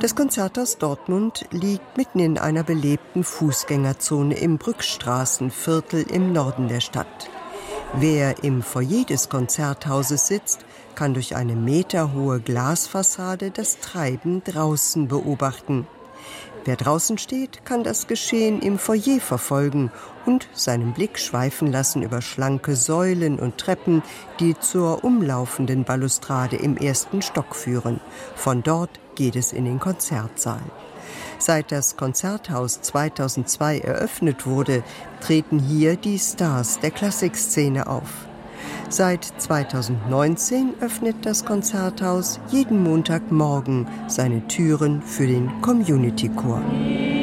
Das Konzerthaus Dortmund liegt mitten in einer belebten Fußgängerzone im Brückstraßenviertel im Norden der Stadt. Wer im Foyer des Konzerthauses sitzt, kann durch eine meterhohe Glasfassade das Treiben draußen beobachten. Wer draußen steht, kann das Geschehen im Foyer verfolgen und seinen Blick schweifen lassen über schlanke Säulen und Treppen, die zur umlaufenden Balustrade im ersten Stock führen. Von dort geht es in den Konzertsaal. Seit das Konzerthaus 2002 eröffnet wurde, treten hier die Stars der Klassikszene auf. Seit 2019 öffnet das Konzerthaus jeden Montagmorgen seine Türen für den Community Chor.